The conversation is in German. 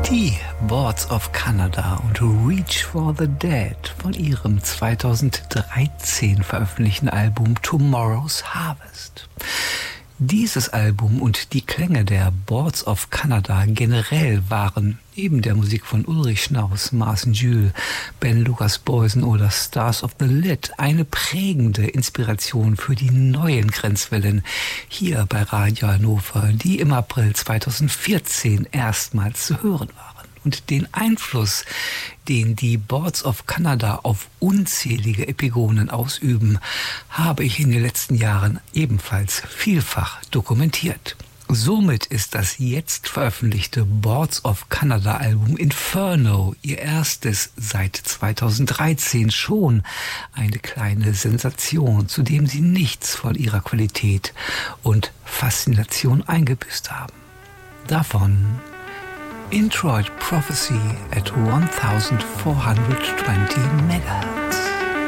Die Boards of Canada und Reach for the Dead von ihrem 2013 veröffentlichten Album Tomorrow's Harvest. Dieses Album und die Klänge der Boards of Canada generell waren neben der Musik von Ulrich Schnaus, Marcin Jules, Ben Lucas Boysen oder Stars of the Lid eine prägende Inspiration für die neuen Grenzwellen hier bei Radio Hannover, die im April 2014 erstmals zu hören waren. Und den Einfluss, den die Boards of Canada auf unzählige Epigonen ausüben, habe ich in den letzten Jahren ebenfalls vielfach dokumentiert. Somit ist das jetzt veröffentlichte Boards of Canada Album Inferno, ihr erstes seit 2013, schon eine kleine Sensation, zu dem sie nichts von ihrer Qualität und Faszination eingebüßt haben. Davon Introit Prophecy at 1420 MHz.